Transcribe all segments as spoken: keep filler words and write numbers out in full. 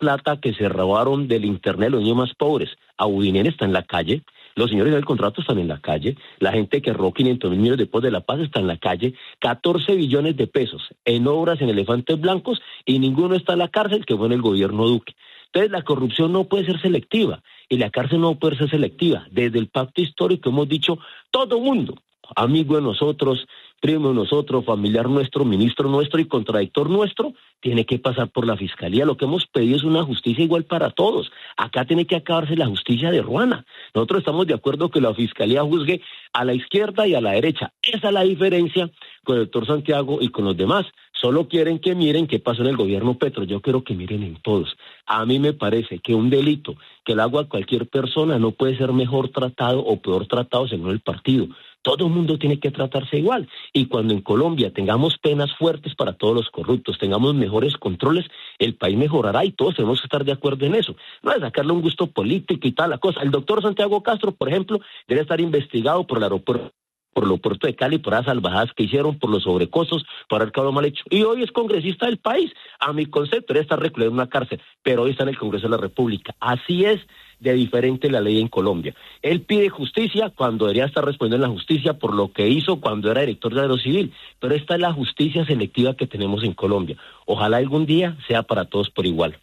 plata que se robaron del internet los niños más pobres. Abudinen está en la calle, los señores del contrato están en la calle, la gente que robó quinientos mil millones después de la paz está en la calle, catorce billones de pesos en obras en elefantes blancos y ninguno está en la cárcel, que fue en el gobierno Duque. Entonces la corrupción no puede ser selectiva y la cárcel no puede ser selectiva. Desde el pacto histórico hemos dicho, todo mundo, amigo de nosotros, primo de nosotros, familiar nuestro, ministro nuestro y contradictor nuestro, tiene que pasar por la fiscalía. Lo que hemos pedido es una justicia igual para todos. Acá tiene que acabarse la justicia de Ruana. Nosotros estamos de acuerdo que la fiscalía juzgue a la izquierda y a la derecha. Esa es la diferencia con el doctor Santiago y con los demás. Solo quieren que miren qué pasó en el gobierno Petro. Yo quiero que miren en todos. A mí me parece que un delito que le hago a cualquier persona no puede ser mejor tratado o peor tratado según el partido. Todo el mundo tiene que tratarse igual. Y cuando en Colombia tengamos penas fuertes para todos los corruptos, tengamos mejores controles, el país mejorará y todos tenemos que estar de acuerdo en eso. No es sacarle un gusto político y tal la cosa. El doctor Santiago Castro, por ejemplo, debe estar investigado por el aeropuerto. por el aeropuerto de Cali, por las salvajadas que hicieron, por los sobrecostos, por haber quedado mal hecho. Y hoy es congresista del país. A mi concepto, debe estar recluido en una cárcel, pero hoy está en el Congreso de la República. Así es de diferente la ley en Colombia. Él pide justicia cuando debería estar respondiendo en la justicia por lo que hizo cuando era director de Aerocivil, pero esta es la justicia selectiva que tenemos en Colombia. Ojalá algún día sea para todos por igual.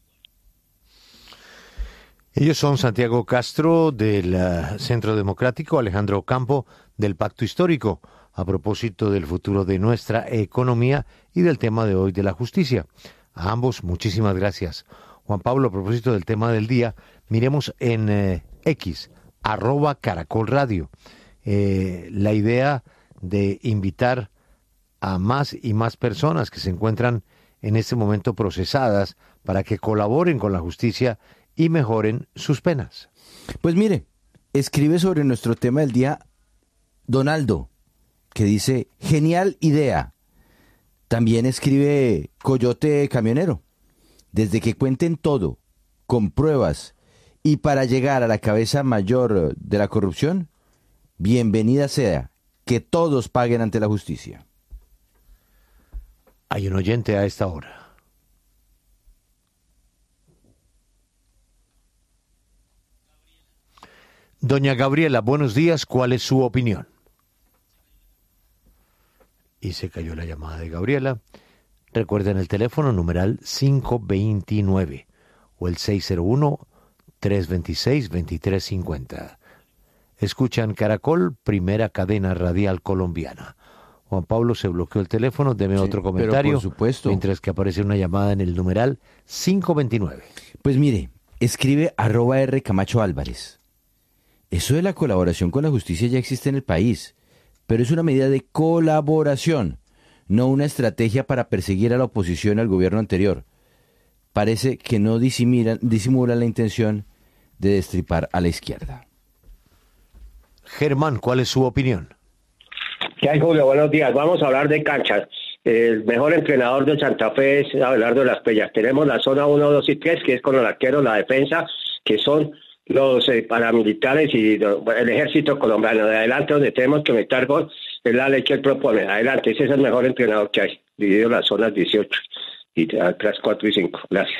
Ellos son Santiago Castro del uh, Centro Democrático, Alejandro Campo del Pacto Histórico, a propósito del futuro de nuestra economía y del tema de hoy de la justicia. A ambos, muchísimas gracias. Juan Pablo, a propósito del tema del día, miremos en eh, X, arroba Caracol Radio, eh, la idea de invitar a más y más personas que se encuentran en este momento procesadas para que colaboren con la justicia y mejoren sus penas. Pues mire, escribe sobre nuestro tema del día Donaldo, que dice, genial idea. También escribe Coyote Camionero. Desde que cuenten todo, con pruebas, y para llegar a la cabeza mayor de la corrupción, bienvenida sea, que todos paguen ante la justicia. Hay un oyente a esta hora. Doña Gabriela, buenos días, ¿cuál es su opinión? Y se cayó la llamada de Gabriela. Recuerden el teléfono numeral cinco veintinueve o el seis cero uno, tres dos seis, dos tres cinco cero. Escuchan Caracol, primera cadena radial colombiana. Juan Pablo, se bloqueó el teléfono, deme sí, otro comentario. Pero por supuesto. Mientras que aparece una llamada en el numeral cinco veintinueve. Pues mire, escribe arroba R Camacho Álvarez. Eso de la colaboración con la justicia ya existe en el país, pero es una medida de colaboración, no una estrategia para perseguir a la oposición al gobierno anterior. Parece que no disimulan, disimulan la intención de destripar a la izquierda. Germán, ¿cuál es su opinión? ¿Qué hay, Julio? Buenos días. Vamos a hablar de canchas. El mejor entrenador de Santa Fe es Abelardo Laspellas. Tenemos la zona uno, dos y tres, que es con los arqueros, la defensa, que son los eh, paramilitares y lo, el ejército colombiano. De adelante, donde tenemos que meter gol, es la ley que él propone. Adelante, ese es el mejor entrenador que hay, dividido las zonas dieciocho, y atrás cuatro y cinco. Gracias.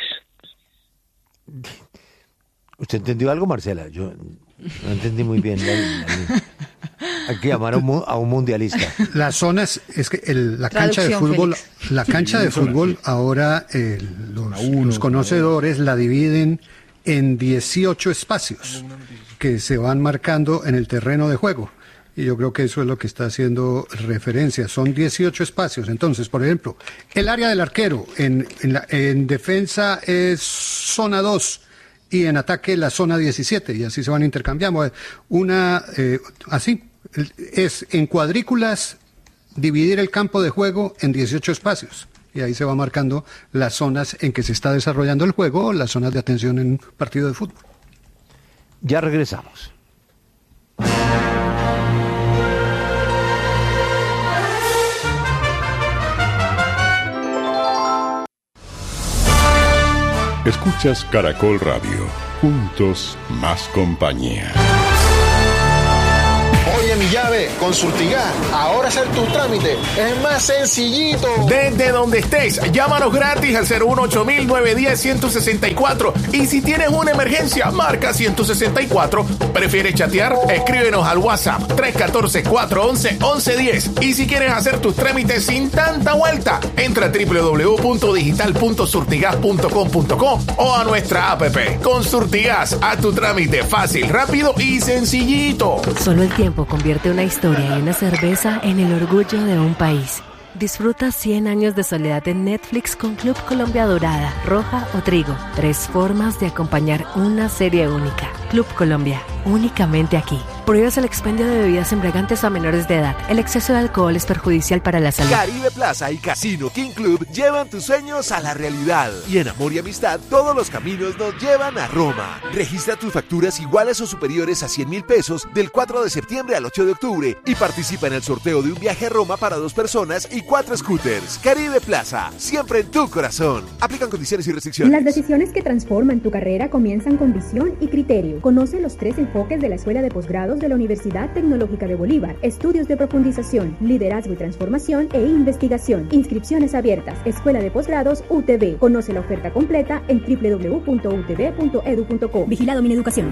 ¿Usted entendió algo, Marcela? Yo no entendí muy bien. La, la, hay que llamar a un, a un mundialista. Las zonas, es que el, la cancha de fútbol, Félix. la cancha de fútbol ahora eh, los, los conocedores la dividen en dieciocho espacios que se van marcando en el terreno de juego. Y yo creo que eso es lo que está haciendo referencia. Son dieciocho espacios. Entonces, por ejemplo, el área del arquero en, en, la, en defensa es zona dos y en ataque la zona diecisiete. Y así se van intercambiando. Una, eh, así, es en cuadrículas dividir el campo de juego en dieciocho espacios. Y ahí se va marcando las zonas en que se está desarrollando el juego o las zonas de atención en un partido de fútbol. Ya regresamos. Escuchas Caracol Radio. Juntos, más compañía. Hoy Oye, mi llave, con Surtigas, ahora hacer tu trámite es más sencillito. Desde donde estés, llámanos gratis al cero uno ocho mil nueve uno cero uno seis cuatro. Y si tienes una emergencia, marca ciento sesenta y cuatro. ¿Prefieres chatear? Escríbenos al WhatsApp tres uno cuatro, cuatro uno uno, once diez. Y si quieres hacer tus trámites sin tanta vuelta, entra a doble u doble u doble u punto digital punto surtigas punto com punto co o a nuestra app. Con Surtigas, a tu trámite fácil, rápido y sencillito. Solo el tiempo convierte una historia y una cerveza en el orgullo de un país. Disfruta cien años de soledad en Netflix con Club Colombia Dorada, Roja o Trigo. Tres formas de acompañar una serie única. Club Colombia, únicamente aquí. Prohíbes el expendio de bebidas embriagantes a menores de edad. El exceso de alcohol es perjudicial para la salud. Caribe Plaza y Casino King Club llevan tus sueños a la realidad. Y en Amor y Amistad, todos los caminos nos llevan a Roma. Registra tus facturas iguales o superiores a cien mil pesos del cuatro de septiembre al ocho de octubre y participa en el sorteo de un viaje a Roma para dos personas y cuatro scooters. Caribe Plaza, siempre en tu corazón. Aplican condiciones y restricciones. Las decisiones que transforman tu carrera comienzan con visión y criterio. Conoce los tres enfoques de la Escuela de Posgrados de la Universidad Tecnológica de Bolívar: estudios de profundización, liderazgo y transformación e investigación. Inscripciones abiertas. Escuela de Posgrados U T B. Conoce la oferta completa en doble u doble u doble u punto u t b punto edu punto co. Vigilado Mineducación.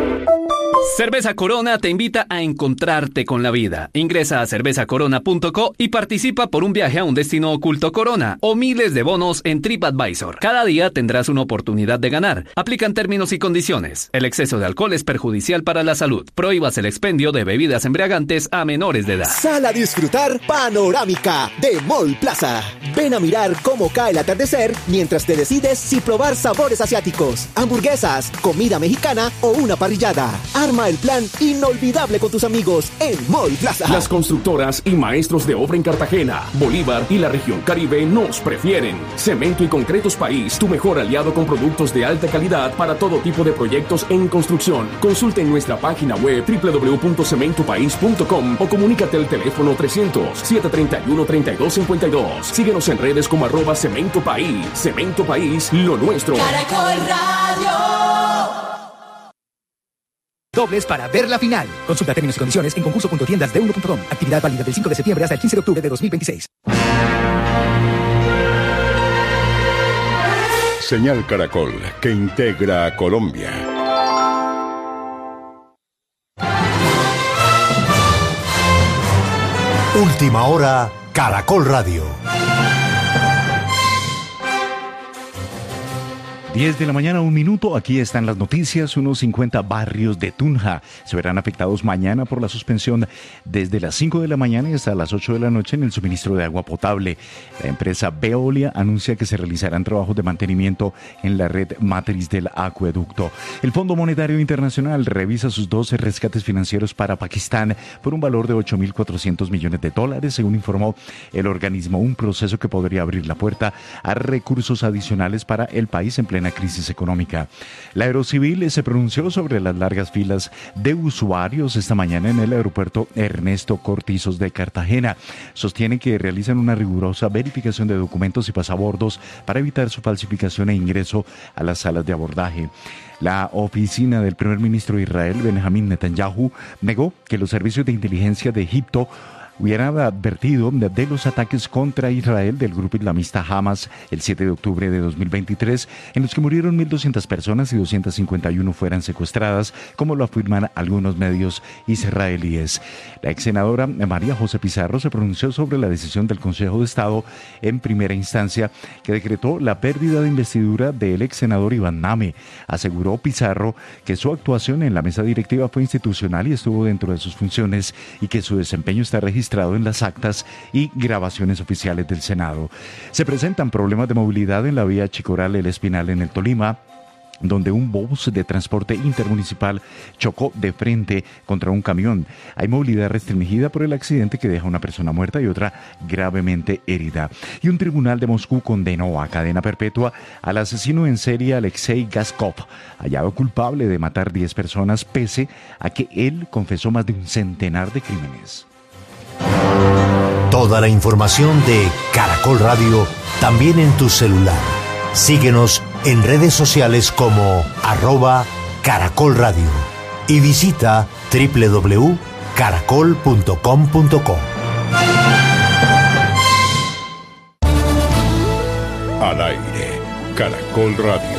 Cerveza Corona te invita a encontrarte con la vida. Ingresa a cerveza corona punto co y participa por un viaje a un destino oculto Corona o miles de bonos en TripAdvisor. Cada día tendrás una oportunidad de ganar. Aplican términos y condiciones. El exceso de alcohol es perjudicial para la salud. Prohíbas el expendio de bebidas embriagantes a menores de edad. Sal a disfrutar Panorámica de Mall Plaza. Ven a mirar cómo cae el atardecer mientras te decides si probar sabores asiáticos, hamburguesas, comida mexicana o una parrillada. Arma el plan inolvidable con tus amigos en Mall Plaza. Las constructoras y maestros de obra en Cartagena, Bolívar y la región Caribe nos prefieren. Cemento y Concretos País, tu mejor aliado con productos de alta calidad para todo tipo de proyectos en construcción. Consulta en nuestra página web doble u doble u doble u punto cemento país punto com o comunícate al teléfono trescientos, setecientos treinta y uno, treinta y dos cincuenta y dos. Síguenos en redes como arroba Cemento País. Cemento País, lo nuestro. Caracol Radio. Dobles para ver la final. Consulta términos y condiciones en concurso punto tiendas de uno punto com. Actividad válida del cinco de septiembre hasta el quince de octubre de dos mil veintiséis. Señal Caracol, que integra a Colombia. Última hora, Caracol Radio. diez de la mañana, un minuto. Aquí están las noticias. Unos cincuenta barrios de Tunja se verán afectados mañana por la suspensión desde las cinco de la mañana y hasta las ocho de la noche en el suministro de agua potable. La empresa Veolia anuncia que se realizarán trabajos de mantenimiento en la red matriz del acueducto. El Fondo Monetario Internacional revisa sus doce rescates financieros para Pakistán por un valor de ocho mil cuatrocientos millones de dólares, según informó el organismo. Un proceso que podría abrir la puerta a recursos adicionales para el país en plena crisis económica. La Aerocivil se pronunció sobre las largas filas de usuarios esta mañana en el aeropuerto Ernesto Cortizos de Cartagena. Sostiene que realizan una rigurosa verificación de documentos y pasabordos para evitar su falsificación e ingreso a las salas de abordaje. La oficina del primer ministro de Israel, Benjamín Netanyahu, negó que los servicios de inteligencia de Egipto hubieran advertido de los ataques contra Israel del grupo islamista Hamas el siete de octubre de dos mil veintitrés, en los que murieron mil doscientas personas y doscientas cincuenta y uno fueran secuestradas, como lo afirman algunos medios israelíes. La ex senadora María José Pizarro se pronunció sobre la decisión del Consejo de Estado en primera instancia que decretó la pérdida de investidura del ex senador Iván Name. Aseguró Pizarro que su actuación en la mesa directiva fue institucional y estuvo dentro de sus funciones y que su desempeño está registrado en las actas y grabaciones oficiales del Senado. Se presentan problemas de movilidad en la vía Chicoral El Espinal en el Tolima, donde un bus de transporte intermunicipal chocó de frente contra un camión. Hay movilidad restringida por el accidente que deja una persona muerta y otra gravemente herida. Y un tribunal de Moscú condenó a cadena perpetua al asesino en serie Alexei Gaskov, hallado culpable de matar diez personas, pese a que él confesó más de un centenar de crímenes. Toda la información de Caracol Radio también en tu celular. Síguenos en redes sociales como arroba Caracol Radio y visita doble u doble u doble u punto caracol punto com punto co. Al aire, Caracol Radio.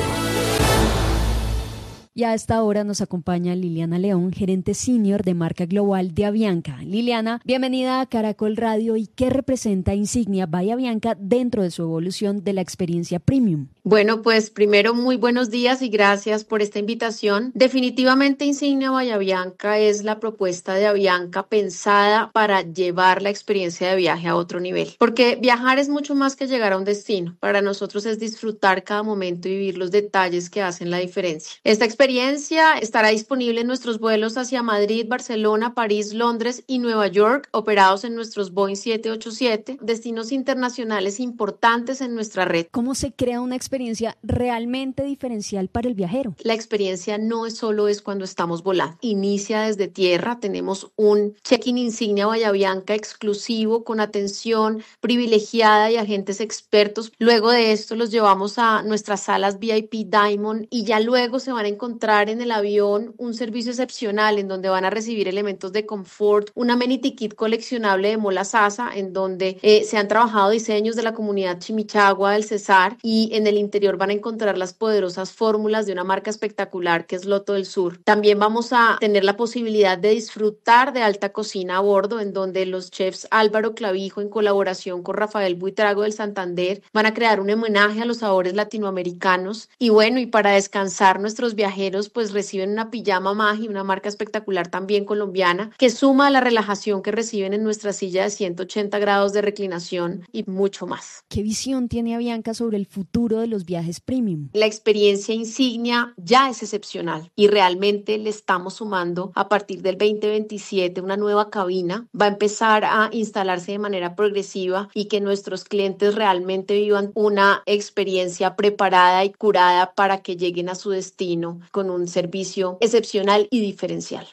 Y a esta hora nos acompaña Liliana León, gerente senior de marca global de Avianca. Liliana, bienvenida a Caracol Radio. ¿Y qué representa Insignia by Avianca dentro de su evolución de la experiencia premium? Bueno, pues primero muy buenos días y gracias por esta invitación. Definitivamente Insignia by Avianca es la propuesta de Avianca pensada para llevar la experiencia de viaje a otro nivel. Porque viajar es mucho más que llegar a un destino. Para nosotros es disfrutar cada momento y vivir los detalles que hacen la diferencia. Esta experiencia estará disponible en nuestros vuelos hacia Madrid, Barcelona, París, Londres y Nueva York, operados en nuestros Boeing siete ochenta y siete, destinos internacionales importantes en nuestra red. ¿Cómo se crea una experiencia experiencia realmente diferencial para el viajero? La experiencia no es solo es cuando estamos volando. Inicia desde tierra. Tenemos un check-in Insignia by Avianca exclusivo con atención privilegiada y agentes expertos. Luego de esto los llevamos a nuestras salas V I P Diamond y ya luego se van a encontrar en el avión un servicio excepcional en donde van a recibir elementos de confort, un amenity kit coleccionable de Mola Sasa en donde eh, se han trabajado diseños de la comunidad Chimichagua del Cesar y en el interior van a encontrar las poderosas fórmulas de una marca espectacular que es Loto del Sur. También vamos a tener la posibilidad de disfrutar de alta cocina a bordo en donde los chefs Álvaro Clavijo en colaboración con Rafael Buitrago del Santander van a crear un homenaje a los sabores latinoamericanos y bueno, y para descansar nuestros viajeros pues reciben una pijama Magi, una marca espectacular también colombiana que suma a la relajación que reciben en nuestra silla de ciento ochenta grados de reclinación y mucho más. ¿Qué visión tiene Avianca sobre el futuro de los viajes premium? La experiencia Insignia ya es excepcional y realmente le estamos sumando a partir del veinte veintisiete una nueva cabina. Va a empezar a instalarse de manera progresiva y que nuestros clientes realmente vivan una experiencia preparada y curada para que lleguen a su destino con un servicio excepcional y diferencial.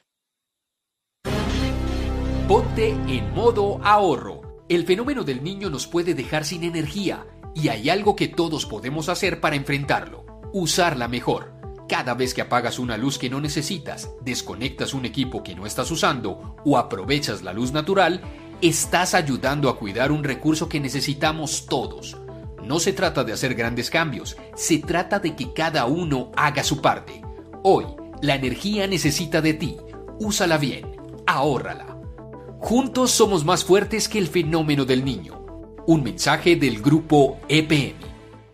Ponte en modo ahorro. El fenómeno del niño nos puede dejar sin energía y hay algo que todos podemos hacer para enfrentarlo: usarla mejor. Cada vez que apagas una luz que no necesitas, desconectas un equipo que no estás usando o aprovechas la luz natural, estás ayudando a cuidar un recurso que necesitamos todos. No se trata de hacer grandes cambios, se trata de que cada uno haga su parte. Hoy, la energía necesita de ti. Úsala bien, ahórrala. Juntos somos más fuertes que el fenómeno del niño. Un mensaje del grupo E P M.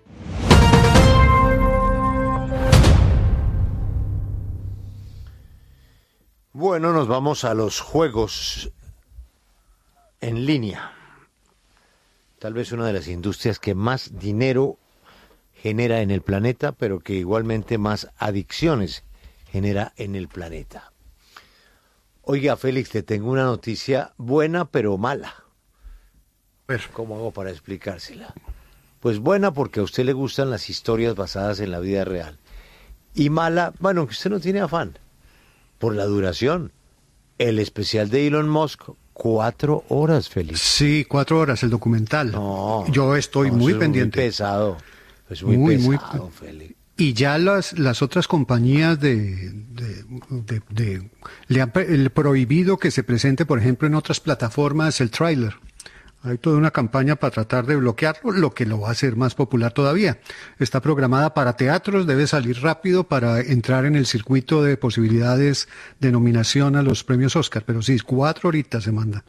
Bueno, nos vamos a los juegos en línea. Tal vez una de las industrias que más dinero genera en el planeta, pero que igualmente más adicciones genera en el planeta. Oiga, Félix, te tengo una noticia buena, pero mala. ¿Cómo hago para explicársela? Pues buena porque a usted le gustan las historias basadas en la vida real. Y mala, bueno, que usted no tiene afán, por la duración. El especial de Elon Musk, cuatro horas, Félix. Sí, cuatro horas, el documental. No, Yo estoy no, muy es pendiente. Muy pesado, es muy, muy pesado, muy... Félix. Y ya las, las otras compañías de, de, de, de le han el prohibido que se presente, por ejemplo, en otras plataformas el tráiler. Hay toda una campaña para tratar de bloquearlo, lo que lo va a hacer más popular todavía. Está programada para teatros, debe salir rápido para entrar en el circuito de posibilidades de nominación a los premios Oscar. Pero sí, cuatro horitas se manda.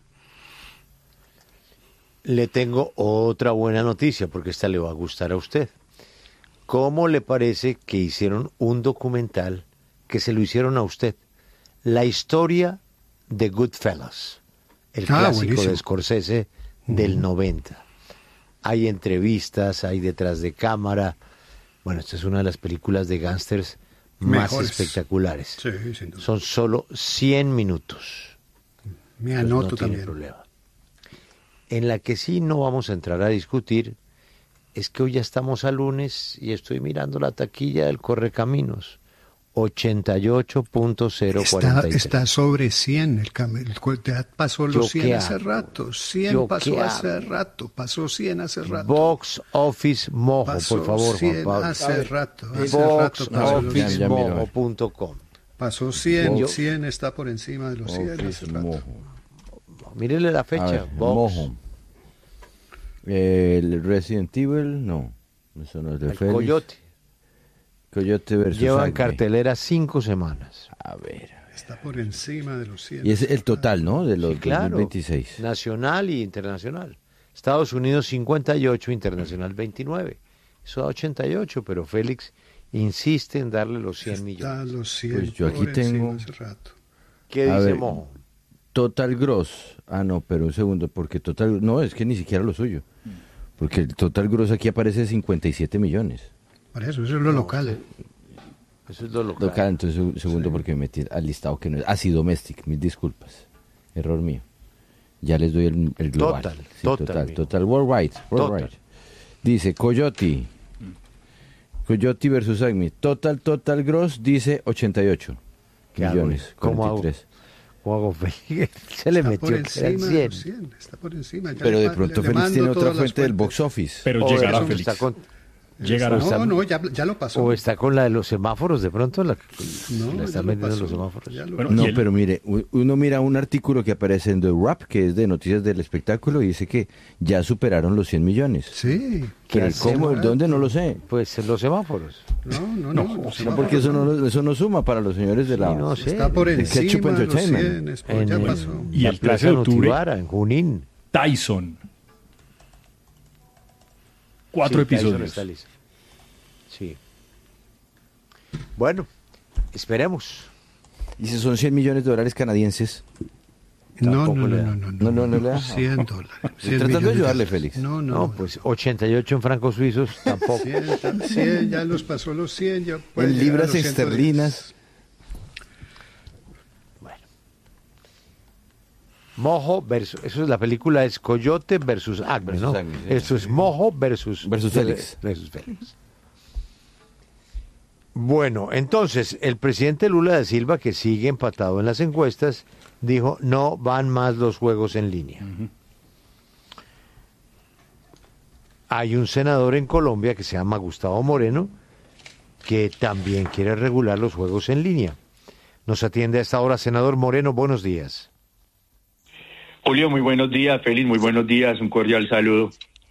Le tengo otra buena noticia, porque esta le va a gustar a usted. ¿Cómo le parece que hicieron un documental que se lo hicieron a usted? La historia de Goodfellas, el ah, clásico buenísimo. de Scorsese del noventa. Hay entrevistas, hay detrás de cámara. Bueno, esta es una de las películas de gángsters más Mejores. espectaculares. Sí, sin duda. Son solo cien minutos. Me anoto no también. Problema. En la que sí no vamos a entrar a discutir es que hoy ya estamos a lunes y estoy mirando la taquilla del Correcaminos. ochenta y ocho punto cero cuarenta y tres. Está, está sobre cien, el, el ya pasó los cien hace rato, cien pasó hace rato, pasó cien hace rato. Box Office Mojo, pasó por favor, Juan Pablo. hace rato, hace Box rato. Office Mojo punto com. Pasó cien, cien está por encima de los cien hace rato. Mírele la fecha. Ver, Mojo. El Resident Evil, no. Eso no es de el Félix. Coyote. Coyote versus Llevan Acme. cartelera cinco semanas. A ver. Está por encima de los cien. Y es el total, ¿no? De los sí, claro, dos mil veintiséis. Nacional y internacional. Estados Unidos cincuenta y ocho, internacional veintinueve. Eso da ochenta y ocho, pero Félix insiste en darle los cien Está millones. Los cien pues yo aquí tengo... hace rato. ¿Qué A dice ver, Mojo? Total Gross. Ah, no, pero un segundo, porque Total... No, es que ni siquiera lo suyo. Porque el Total Gross aquí aparece cincuenta y siete millones. Para eso, eso es lo no, local. Eso es lo local. Local, entonces un segundo sí. Porque me metí al listado que no es... Ah, sí, Domestic, mis disculpas. Error mío. Ya les doy el, el global. Total, sí, total. Total, total, worldwide. worldwide. Total. Dice Coyote. Coyote versus Acme. Total, total gross dice ochenta y ocho millones. ¿Cómo hago? ¿Cómo hago? Se le está metió por encima cien. De los cien. Está por encima. Ya pero le, de pronto le, Félix le tiene otra fuente del box office. Pero o llegará eso, Félix. Está con, llegará. No, está, no, ya, ya lo pasó. O está con la de los semáforos, de pronto la, no, la están vendiendo los semáforos. Bueno, no, pero mire, uno mira un artículo que aparece en The Wrap, que es de Noticias del Espectáculo, y dice que ya superaron los cien millones. Sí. Pero ¿cómo? ¿El dónde? No lo sé. Pues en los semáforos. No, no, no. No, no porque eso no, eso no suma para los señores de la... Sí, no sé. Está por encima Ketchup de los Entertainment. cien, en, ya pasó. Y el trece de octubre, Notibara, en Junín. Tyson. Cuatro sí, episodios. Tyson está listo. Sí. Bueno, esperemos. ¿Y si son cien millones de dólares canadienses? No, no, no, no, no, no, no, no, le da. cien dólares. Estoy tratando de ayudarle, Félix. No, no. No, pues ochenta y ocho en francos suizos tampoco. cien, cien, ya los pasó los cien. Ya en libras esterlinas. Bueno. Mojo versus, eso es la película, es Coyote versus Acme, versus ¿no? Acme, sí, eso sí. Es Mojo versus, versus Félix. Versus Félix. Bueno, entonces, el presidente Lula da Silva, que sigue empatado en las encuestas, dijo, no van más los juegos en línea. Uh-huh. Hay un senador en Colombia que se llama Gustavo Moreno, que también quiere regular los juegos en línea. Nos atiende a esta hora, senador Moreno, buenos días. Julio, muy buenos días. Félix, muy buenos días. Un cordial saludo.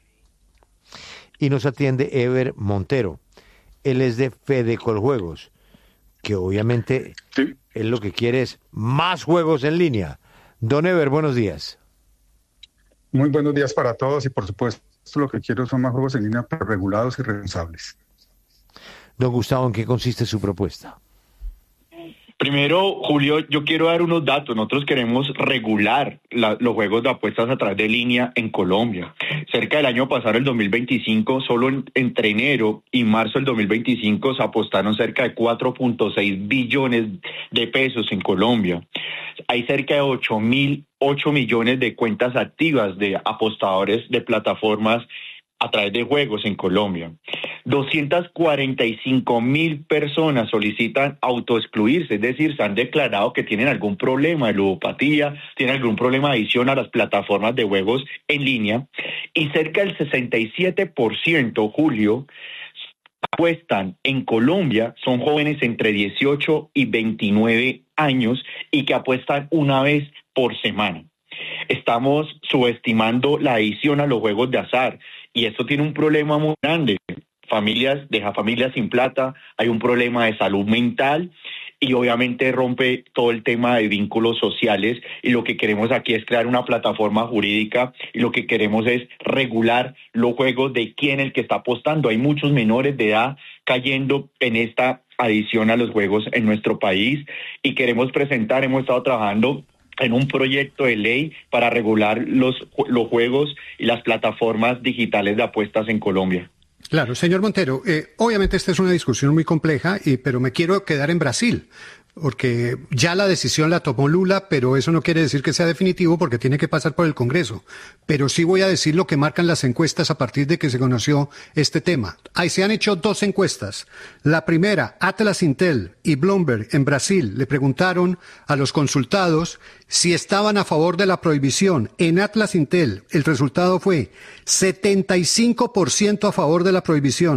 Y nos atiende Ever Montero. Él es de Fede Coljuegos, que obviamente sí. Él lo que quiere es más juegos en línea. Don Ever, buenos días. Muy buenos días para todos y por supuesto lo que quiero son más juegos en línea, pero regulados y responsables. Don Gustavo, ¿en qué consiste su propuesta? Primero, Julio, yo quiero dar unos datos. Nosotros queremos regular la, los juegos de apuestas a través de línea en Colombia. Cerca del año pasado, el dos mil veinticinco, solo en, entre enero y marzo del dos mil veinticinco se apostaron cerca de cuatro punto seis billones de pesos en Colombia. Hay cerca de ocho mil, ocho millones de cuentas activas de apostadores de plataformas a través de juegos en Colombia. doscientas cuarenta y cinco mil personas solicitan autoexcluirse, es decir, se han declarado que tienen algún problema de ludopatía, tienen algún problema de adicción a las plataformas de juegos en línea, y cerca del sesenta y siete por ciento, Julio, apuestan en Colombia, son jóvenes entre dieciocho y veintinueve años y que apuestan una vez por semana. Estamos subestimando la adicción a los juegos de azar y esto tiene un problema muy grande. Familias, deja familias sin plata, hay un problema de salud mental y obviamente rompe todo el tema de vínculos sociales, y lo que queremos aquí es crear una plataforma jurídica y lo que queremos es regular los juegos de quién es el que está apostando. Hay muchos menores de edad cayendo en esta adicción a los juegos en nuestro país y queremos presentar, hemos estado trabajando en un proyecto de ley para regular los, los juegos y las plataformas digitales de apuestas en Colombia. Claro, señor Montero, eh, obviamente esta es una discusión muy compleja, y, pero me quiero quedar en Brasil, porque ya la decisión la tomó Lula, pero eso no quiere decir que sea definitivo porque tiene que pasar por el Congreso. Pero sí voy a decir lo que marcan las encuestas a partir de que se conoció este tema. Ahí se han hecho dos encuestas. La primera, Atlas Intel y Bloomberg en Brasil le preguntaron a los consultados si estaban a favor de la prohibición. En Atlas Intel el resultado fue setenta y cinco por ciento a favor de la prohibición.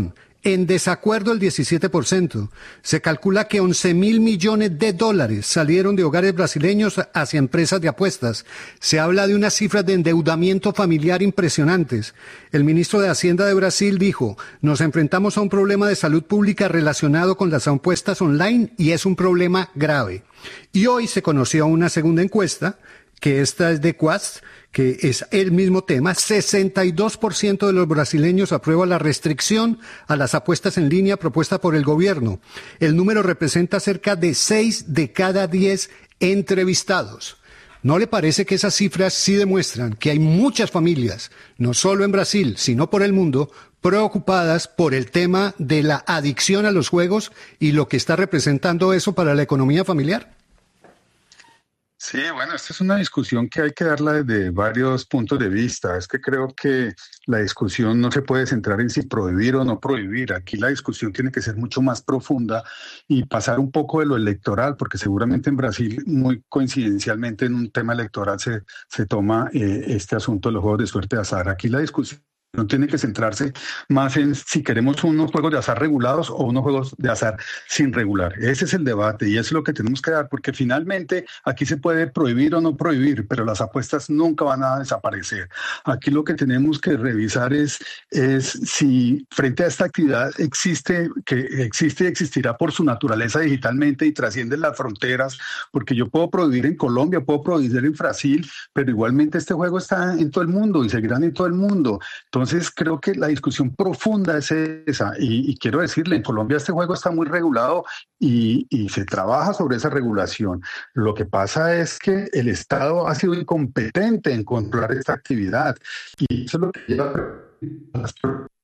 en desacuerdo el diecisiete por ciento. Se calcula que once mil millones de dólares salieron de hogares brasileños hacia empresas de apuestas. Se habla de unas cifras de endeudamiento familiar impresionantes. El ministro de Hacienda de Brasil dijo, nos enfrentamos a un problema de salud pública relacionado con las apuestas online y es un problema grave. Y hoy se conoció una segunda encuesta, que esta es de Quast, que es el mismo tema. sesenta y dos por ciento de los brasileños aprueba la restricción a las apuestas en línea propuesta por el gobierno. El número representa cerca de seis de cada diez entrevistados. ¿No le parece que esas cifras sí demuestran que hay muchas familias, no solo en Brasil, sino por el mundo, preocupadas por el tema de la adicción a los juegos y lo que está representando eso para la economía familiar? Sí, bueno, esta es una discusión que hay que darla desde varios puntos de vista. Es que creo que la discusión no se puede centrar en si prohibir o no prohibir. Aquí la discusión tiene que ser mucho más profunda y pasar un poco de lo electoral, porque seguramente en Brasil, muy coincidencialmente en un tema electoral, se, se toma eh, este asunto de los juegos de suerte de azar. Aquí la discusión no tiene que centrarse más en si queremos unos juegos de azar regulados o unos juegos de azar sin regular. Ese es el debate y eso es lo que tenemos que dar, porque finalmente aquí se puede prohibir o no prohibir, pero las apuestas nunca van a desaparecer. Aquí lo que tenemos que revisar es, es si frente a esta actividad existe, que existe y existirá por su naturaleza digitalmente y trasciende las fronteras, porque yo puedo prohibir en Colombia, puedo prohibir en Brasil, pero igualmente este juego está en todo el mundo y seguirán en todo el mundo. Entonces, Entonces creo que la discusión profunda es esa y, y quiero decirle, en Colombia este juego está muy regulado y, y se trabaja sobre esa regulación. Lo que pasa es que el Estado ha sido incompetente en controlar esta actividad y eso es lo que lleva a las